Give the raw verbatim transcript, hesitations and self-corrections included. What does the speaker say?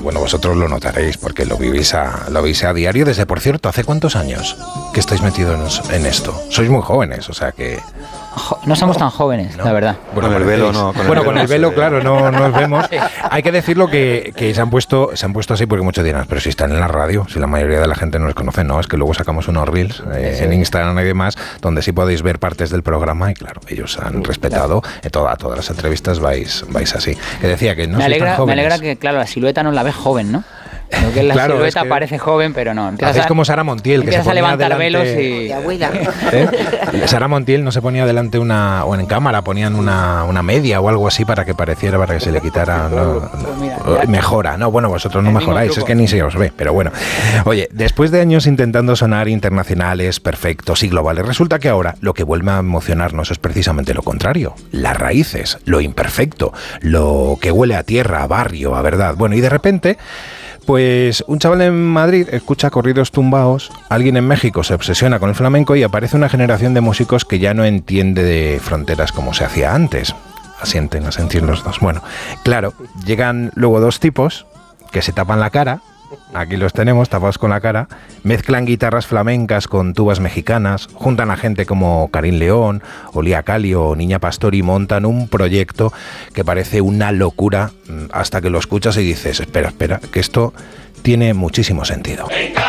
bueno, vosotros lo notaréis porque lo vivís a, lo vivís a diario. Desde, por cierto, ¿hace cuántos años que estáis metidos en, en esto? Sois muy jóvenes, o sea que... Jo- no somos tan jóvenes, ¿no? la verdad. Bueno, Con el parecéis- velo no, con el bueno, velo con el no se velo, ve. claro, no nos vemos. Hay que decirlo que, que se han puesto se han puesto así porque muchos dirán, pero si están en la radio, si la mayoría de la gente no les conoce, no, es que luego sacamos unos reels eh, en Instagram y demás, donde sí podéis ver partes del programa y claro, ellos han respetado, en toda, todas las entrevistas vais vais así. Que decía que no me, sois tan alegra, me jóvenes. alegra que, claro, la silueta no la ves joven, ¿no? Creo que la Claro, silueta es que- parece joven, pero no. Empiezas Hacéis a- como Sara Montiel, que se empiezas a ponía levantar delante- velos y... De abuela. ¿Eh? Sara Montiel no se ponía delante una, o en cámara ponían una, una media o algo así para que pareciera, para que se le quitara, no, Pues mira, no, ya- mejora, no, bueno, vosotros no El mismo mejoráis, truco. es que ni se os ve, pero bueno. Oye, después de años intentando sonar internacionales, perfectos y globales, resulta que ahora lo que vuelve a emocionarnos es precisamente lo contrario, las raíces, lo imperfecto, lo que huele a tierra, a barrio, a verdad. Bueno, y de repente... Pues un chaval en Madrid escucha corridos tumbaos, alguien en México se obsesiona con el flamenco y aparece una generación de músicos que ya no entiende de fronteras como se hacía antes. Asienten, asienten los dos. Bueno, claro, llegan luego dos tipos que se tapan la cara, aquí los tenemos tapados con la cara, mezclan guitarras flamencas con tubas mexicanas, juntan a gente como Karim León, o Lía Cali o Niña Pastor y montan un proyecto que parece una locura hasta que lo escuchas y dices, espera, espera, que esto tiene muchísimo sentido.